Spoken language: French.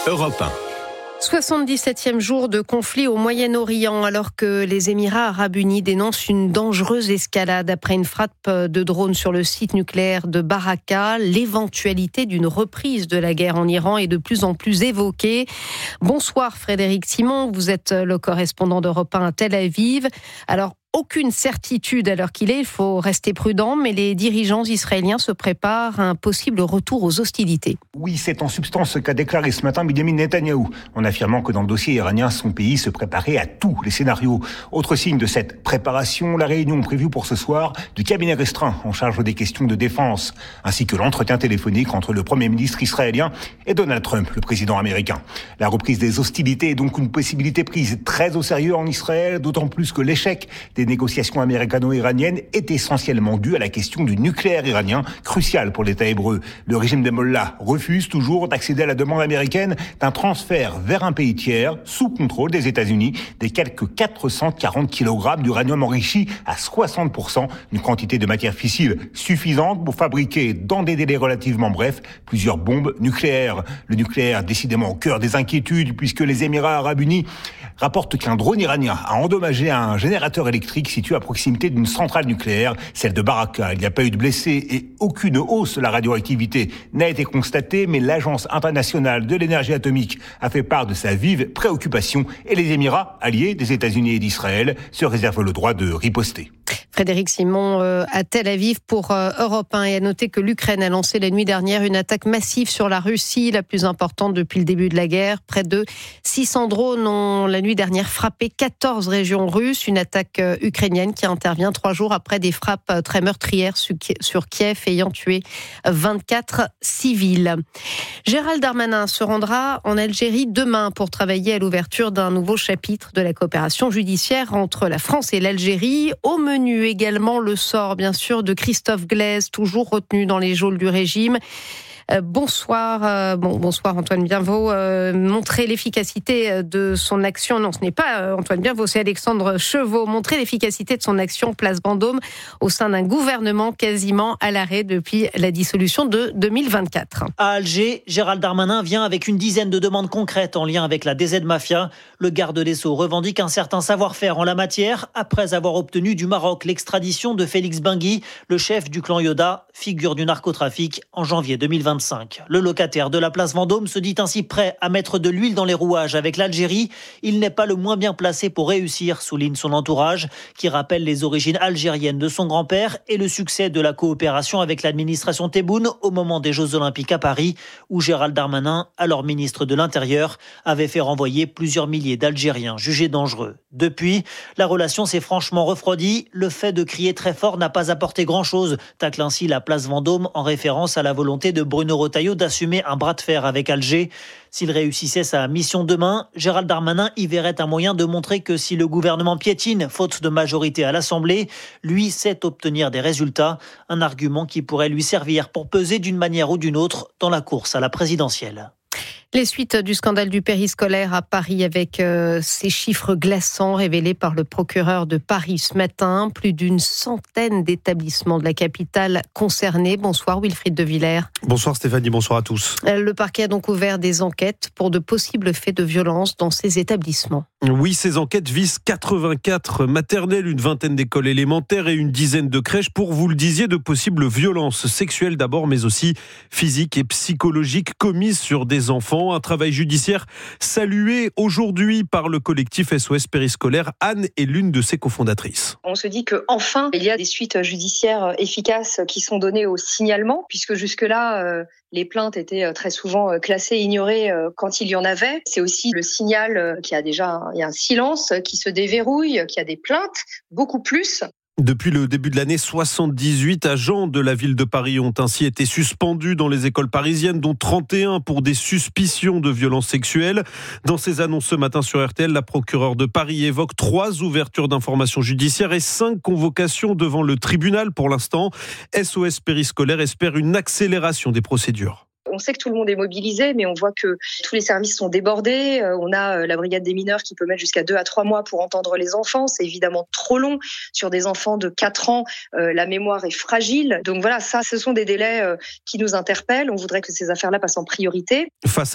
Europe 1. 77e jour de conflit au Moyen-Orient alors que les Émirats arabes unis dénoncent une dangereuse escalade après une frappe de drone sur le site nucléaire de Baraka. L'éventualité d'une reprise de la guerre en Iran est de plus en plus évoquée. Bonsoir Frédéric Simon, vous êtes le correspondant d'Europe 1 à Tel Aviv. Alors, aucune certitude à l'heure qu'il est, il faut rester prudent, mais les dirigeants israéliens se préparent à un possible retour aux hostilités. Oui, c'est en substance ce qu'a déclaré ce matin Benjamin Netanyahou, en affirmant que dans le dossier iranien, son pays se préparait à tous les scénarios. Autre signe de cette préparation, la réunion prévue pour ce soir du cabinet restreint en charge des questions de défense, ainsi que l'entretien téléphonique entre le Premier ministre israélien et Donald Trump, le président américain. La reprise des hostilités est donc une possibilité prise très au sérieux en Israël, d'autant plus que l'échec des négociations américano-iraniennes est essentiellement due à la question du nucléaire iranien, crucial pour l'État hébreu. Le régime des Mollahs refuse toujours d'accéder à la demande américaine d'un transfert vers un pays tiers, sous contrôle des États-Unis, des quelques 440 kg d'uranium enrichi à 60%, une quantité de matière fissile suffisante pour fabriquer, dans des délais relativement brefs, plusieurs bombes nucléaires. Le nucléaire, décidément au cœur des inquiétudes, puisque les Émirats arabes unis rapportent qu'un drone iranien a endommagé un générateur électrique situé à proximité d'une centrale nucléaire, celle de Baraka. Il n'y a pas eu de blessés et aucune hausse de la radioactivité n'a été constatée, mais l'Agence internationale de l'énergie atomique a fait part de sa vive préoccupation et les Émirats, alliés des États-Unis et d'Israël, se réservent le droit de riposter. Frédéric Simon à Tel Aviv pour Europe 1 et à noter que l'Ukraine a lancé la nuit dernière une attaque massive sur la Russie, la plus importante depuis le début de la guerre. Près de 600 drones ont la nuit dernière frappé 14 régions russes. Une attaque ukrainienne qui intervient 3 jours après des frappes très meurtrières sur Kiev ayant tué 24 civils. Gérald Darmanin se rendra en Algérie demain pour travailler à l'ouverture d'un nouveau chapitre de la coopération judiciaire entre la France et l'Algérie. Au menu également le sort, bien sûr, de Christophe Glaise, toujours retenu dans les geôles du régime. Bonsoir Antoine Bienvaux. Montrer l'efficacité de son action, non, ce n'est pas Antoine Bienvaux, c'est Alexandre Chevaux. Montrer l'efficacité de son action place Vendôme au sein d'un gouvernement quasiment à l'arrêt depuis la dissolution de 2024. À Alger, Gérald Darmanin vient avec une dizaine de demandes concrètes en lien avec la DZ Mafia. Le garde des Sceaux revendique un certain savoir-faire en la matière après avoir obtenu du Maroc l'extradition de Félix Bengui, le chef du clan Yoda, figure du narcotrafic en janvier 2025. Le locataire de la place Vendôme se dit ainsi prêt à mettre de l'huile dans les rouages avec l'Algérie. Il n'est pas le moins bien placé pour réussir, souligne son entourage, qui rappelle les origines algériennes de son grand-père et le succès de la coopération avec l'administration Tebboune au moment des Jeux Olympiques à Paris, où Gérald Darmanin, alors ministre de l'Intérieur, avait fait renvoyer plusieurs milliers d'Algériens jugés dangereux. Depuis, la relation s'est franchement refroidie. Le fait de crier très fort n'a pas apporté grand-chose, tacle ainsi la place Vendôme en référence à la volonté de Bruno Retailleau d'assumer un bras de fer avec Alger. S'il réussissait sa mission demain, Gérald Darmanin y verrait un moyen de montrer que si le gouvernement piétine, faute de majorité à l'Assemblée, lui sait obtenir des résultats, un argument qui pourrait lui servir pour peser d'une manière ou d'une autre dans la course à la présidentielle. Les suites du scandale du périscolaire à Paris avec ces chiffres glaçants révélés par le procureur de Paris ce matin. Plus d'une centaine d'établissements de la capitale concernés. Bonsoir Wilfried de Villers. Bonsoir Stéphanie, bonsoir à tous. Le parquet a donc ouvert des enquêtes pour de possibles faits de violence dans ces établissements. Oui, ces enquêtes visent 84 maternelles, une vingtaine d'écoles élémentaires et une dizaine de crèches pour, vous le disiez, de possibles violences sexuelles d'abord, mais aussi physiques et psychologiques commises sur des enfants. Un travail judiciaire salué aujourd'hui par le collectif SOS Périscolaire. Anne est l'une de ses cofondatrices. On se dit qu'enfin, il y a des suites judiciaires efficaces qui sont données au signalement, puisque jusque-là, les plaintes étaient très souvent classées et ignorées quand il y en avait. C'est aussi le signal qu'il y a déjà il y a un silence qui se déverrouille, qu'il y a des plaintes, beaucoup plus. Depuis le début de l'année, 78 agents de la ville de Paris ont ainsi été suspendus dans les écoles parisiennes, dont 31 pour des suspicions de violences sexuelles. Dans ses annonces ce matin sur RTL, la procureure de Paris évoque 3 ouvertures d'informations judiciaires et 5 convocations devant le tribunal pour l'instant. SOS Périscolaire espère une accélération des procédures. On sait que tout le monde est mobilisé, mais on voit que tous les services sont débordés. On a la brigade des mineurs qui peut mettre jusqu'à 2 à 3 mois pour entendre les enfants. C'est évidemment trop long. Sur des enfants de 4 ans, la mémoire est fragile. Donc voilà, ça, ce sont des délais qui nous interpellent. On voudrait que ces affaires-là passent en priorité. Face